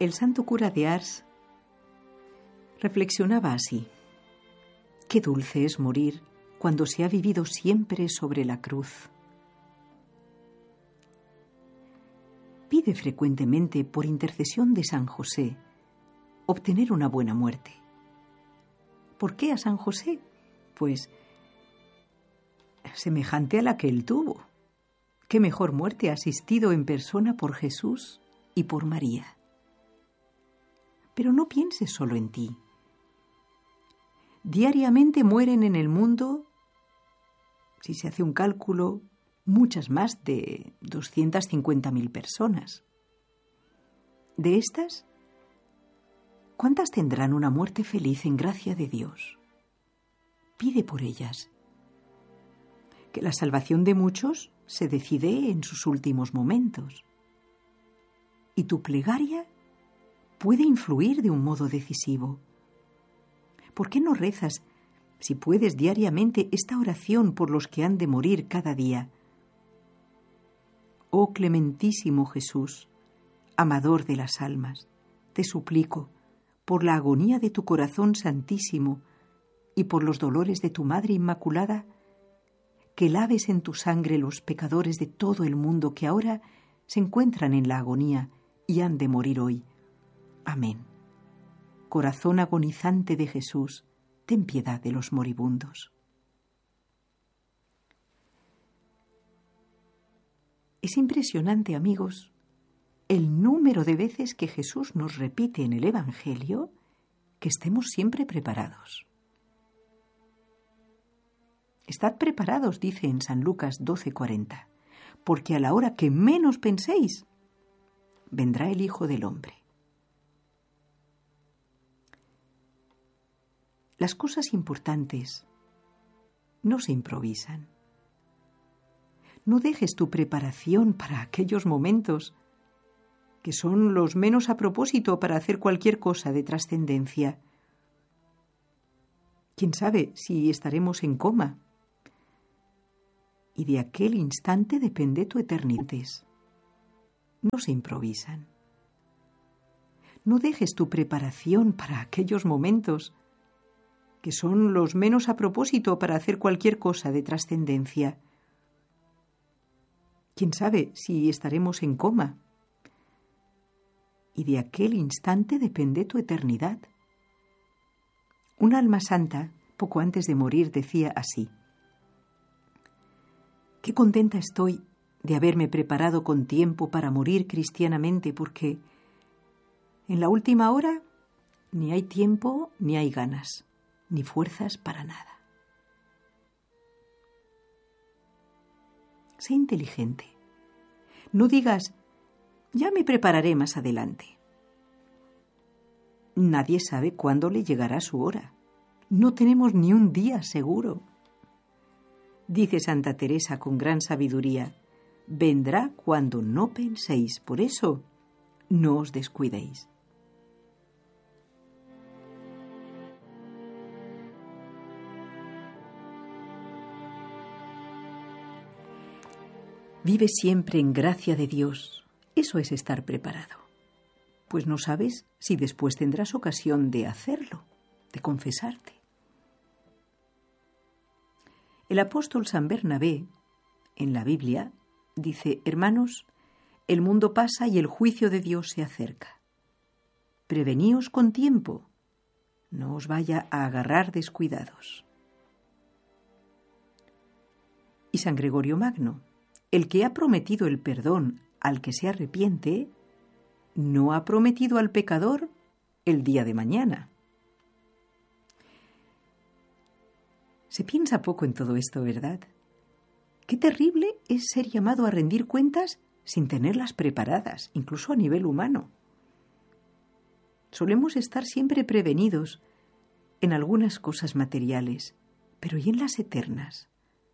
El santo cura de Ars reflexionaba así: qué dulce es morir cuando se ha vivido siempre sobre la cruz. Pide frecuentemente, por intercesión de San José, obtener una buena muerte. ¿Por qué a San José? Pues semejante a la que él tuvo. ¿Qué mejor muerte ha asistido en persona por Jesús y por María? Pero no pienses solo en ti. Diariamente mueren en el mundo, si se hace un cálculo, muchas más de 250.000 personas. De estas, ¿cuántas tendrán una muerte feliz en gracia de Dios? Pide por ellas. Que la salvación de muchos se decide en sus últimos momentos. Y tu plegaria puede influir de un modo decisivo. ¿Por qué no rezas, si puedes, diariamente esta oración por los que han de morir cada día? Oh clementísimo Jesús, amador de las almas, te suplico, por la agonía de tu corazón santísimo y por los dolores de tu Madre Inmaculada, que laves en tu sangre los pecadores de todo el mundo que ahora se encuentran en la agonía y han de morir hoy. Amén. Corazón agonizante de Jesús, ten piedad de los moribundos. Es impresionante, amigos, el número de veces que Jesús nos repite en el Evangelio que estemos siempre preparados. Estad preparados, dice en San Lucas 12:40, porque a la hora que menos penséis, vendrá el Hijo del Hombre. Las cosas importantes no se improvisan. No dejes tu preparación para aquellos momentos que son los menos a propósito para hacer cualquier cosa de trascendencia. ¿Quién sabe si estaremos en coma? Y de aquel instante depende tu eternidad. No se improvisan. No dejes tu preparación para aquellos momentos que son los menos a propósito para hacer cualquier cosa de trascendencia. ¿Quién sabe si estaremos en coma? Y de aquel instante depende tu eternidad. Un alma santa, poco antes de morir, decía así: qué contenta estoy de haberme preparado con tiempo para morir cristianamente, porque en la última hora ni hay tiempo, ni hay ganas, ni fuerzas para nada. Sé inteligente. No digas, ya me prepararé más adelante. Nadie sabe cuándo le llegará su hora. No tenemos ni un día seguro. Dice Santa Teresa con gran sabiduría, vendrá cuando no penséis, por eso no os descuidéis. Vive siempre en gracia de Dios. Eso es estar preparado. Pues no sabes si después tendrás ocasión de hacerlo, de confesarte. El apóstol San Bernabé, en la Biblia, dice: hermanos, el mundo pasa y el juicio de Dios se acerca. Preveníos con tiempo, no os vaya a agarrar descuidados. Y San Gregorio Magno: el que ha prometido el perdón al que se arrepiente, no ha prometido al pecador el día de mañana. Se piensa poco en todo esto, ¿verdad? Qué terrible es ser llamado a rendir cuentas sin tenerlas preparadas, incluso a nivel humano. Solemos estar siempre prevenidos en algunas cosas materiales, pero ¿y en las eternas?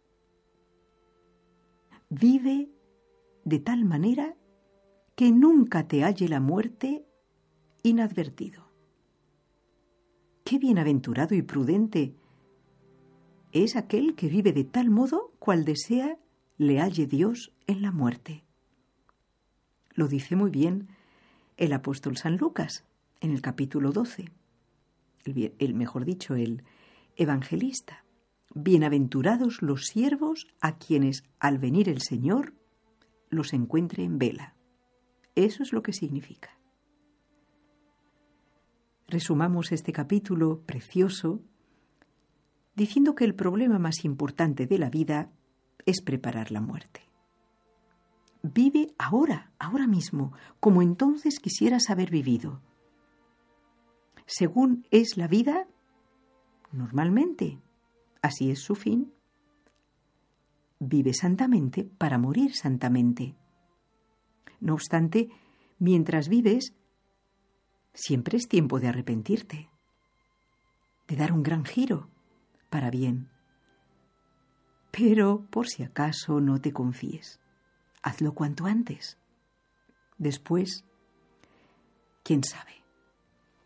Vive de tal manera que nunca te halle la muerte inadvertido. Qué bienaventurado y prudente es aquel que vive de tal modo cual desea le halle Dios en la muerte. Lo dice muy bien el apóstol San Lucas en el capítulo 12. El evangelista. Bienaventurados los siervos a quienes al venir el Señor los encuentre en vela. Eso es lo que significa. Resumamos este capítulo precioso diciendo que el problema más importante de la vida es preparar la muerte. Vive ahora mismo, como entonces quisieras haber vivido. Según es la vida, normalmente, así es su fin. Vive santamente para morir santamente. No obstante, mientras vives, siempre es tiempo de arrepentirte, de dar un gran giro para bien. Pero, por si acaso, no te confíes. Hazlo cuanto antes. Después, quién sabe.